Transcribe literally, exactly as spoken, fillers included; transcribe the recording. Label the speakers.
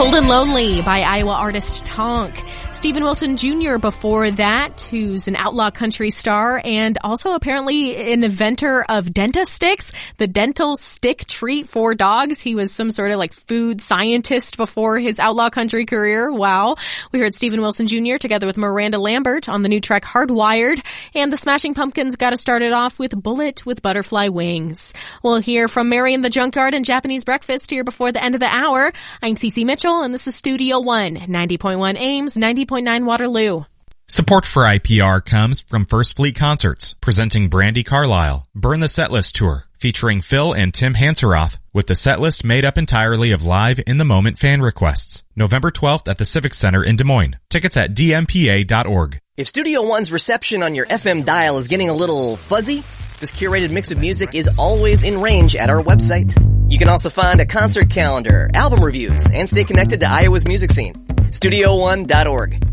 Speaker 1: Cold and Lonely by Iowa artist Tonk. Stephen Wilson Junior before that, who's an outlaw country star and also apparently an inventor of Dent-A-Stix, the dental stick treat for dogs. He was some sort of like food scientist before his outlaw country career. Wow. We heard Stephen Wilson Junior together with Miranda Lambert on the new track Hardwired, and the Smashing Pumpkins got us started off with Bullet with Butterfly Wings. We'll hear from Mary in the Junkyard and Japanese Breakfast here before the end of the hour. I'm Cece Mitchell, and this is Studio One, ninety point one Ames, ninety point nine Waterloo.
Speaker 2: Support for I P R comes from First Fleet Concerts, presenting Brandi Carlile, Burn the Setlist Tour, featuring Phil and Tim Hanseroth, with the setlist made up entirely of live in-the-moment fan requests. November twelfth at the Civic Center in Des Moines. Tickets at d m p a dot org.
Speaker 3: If Studio One's reception on your F M dial is getting a little fuzzy, this curated mix of music is always in range at our website. You can also find a concert calendar, album reviews, and stay connected to Iowa's music scene. studio one dot org.